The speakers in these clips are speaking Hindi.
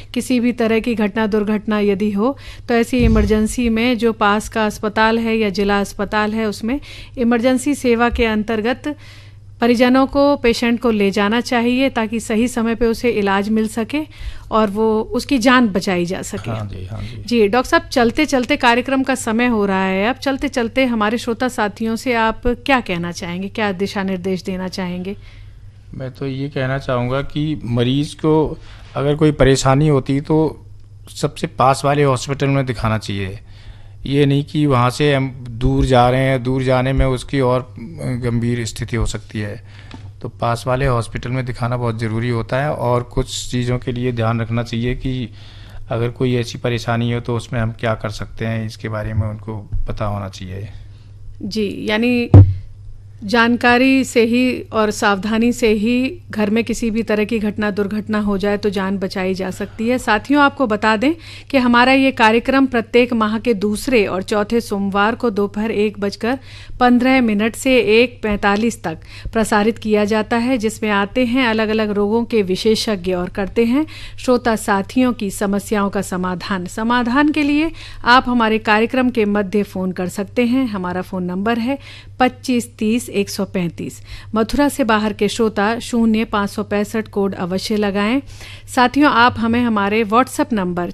किसी भी तरह की घटना दुर्घटना यदि हो तो ऐसी इमरजेंसी में जो पास का अस्पताल है या जिला अस्पताल है उसमें इमरजेंसी सेवा के अंतर्गत परिजनों को पेशेंट को ले जाना चाहिए ताकि सही समय पे उसे इलाज मिल सके और वो उसकी जान बचाई जा सके। हाँ जी, हाँ जी। जी डॉक्टर साहब, चलते चलते कार्यक्रम का समय हो रहा है, अब चलते चलते हमारे श्रोता साथियों से आप क्या कहना चाहेंगे, क्या दिशा निर्देश देना चाहेंगे? मैं तो ये कहना चाहूँगा कि मरीज को अगर कोई परेशानी होती तो सबसे पास वाले हॉस्पिटल में दिखाना चाहिए। ये नहीं कि वहाँ से हम दूर जा रहे हैं, दूर जाने में उसकी और गंभीर स्थिति हो सकती है। तो पास वाले हॉस्पिटल में दिखाना बहुत ज़रूरी होता है। और कुछ चीज़ों के लिए ध्यान रखना चाहिए कि अगर कोई ऐसी परेशानी हो तो उसमें हम क्या कर सकते हैं, इसके बारे में उनको पता होना चाहिए। जी, यानी जानकारी से ही और सावधानी से ही घर में किसी भी तरह की घटना दुर्घटना हो जाए तो जान बचाई जा सकती है। साथियों, आपको बता दें कि हमारा ये कार्यक्रम प्रत्येक माह के दूसरे और चौथे सोमवार को दोपहर 1:15 से 1:45 तक प्रसारित किया जाता है, जिसमें आते हैं अलग अलग रोगों के विशेषज्ञ और करते हैं श्रोता साथियों की समस्याओं का समाधान के लिए आप हमारे कार्यक्रम के मध्य फ़ोन कर सकते हैं। हमारा फ़ोन नंबर है 2530-135। मथुरा से बाहर के श्रोता 0565 कोड अवश्य लगाएं। साथियों, आप हमें हमारे व्हाट्सएप नंबर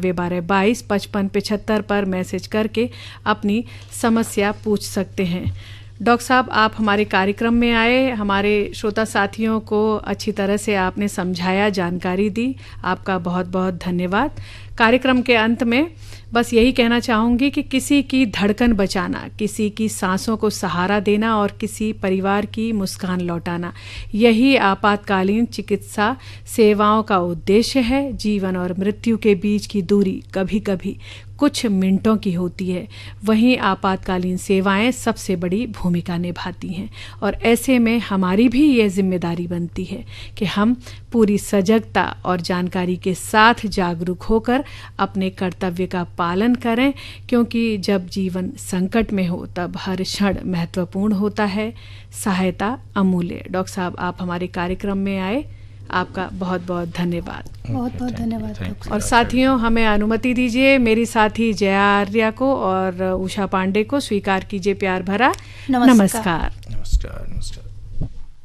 9412225575 पर मैसेज करके अपनी समस्या पूछ सकते हैं। डॉक्टर साहब, आप हमारे कार्यक्रम में आए, हमारे श्रोता साथियों को अच्छी तरह से आपने समझाया, जानकारी दी, आपका बहुत बहुत धन्यवाद। कार्यक्रम के अंत में बस यही कहना चाहूँगी कि किसी की धड़कन बचाना, किसी की सांसों को सहारा देना और किसी परिवार की मुस्कान लौटाना, यही आपातकालीन चिकित्सा सेवाओं का उद्देश्य है। जीवन और मृत्यु के बीच की दूरी कभी कभी कुछ मिनटों की होती है, वहीं आपातकालीन सेवाएं सबसे बड़ी भूमिका निभाती हैं और ऐसे में हमारी भी ये जिम्मेदारी बनती है कि हम पूरी सजगता और जानकारी के साथ जागरूक होकर अपने कर्तव्य का पालन करें, क्योंकि जब जीवन संकट में हो तब हर क्षण महत्वपूर्ण होता है। सहायता अमूल्य। डॉक्टर साहब, आप हमारे कार्यक्रम में आए, आपका बहुत बहुत धन्यवाद। बहुत बहुत धन्यवाद। और साथियों, हमें अनुमति दीजिए मेरी साथी जया आर्या को और उषा पांडे को स्वीकार कीजिए प्यार भरा नमस्कार। नमस्कार।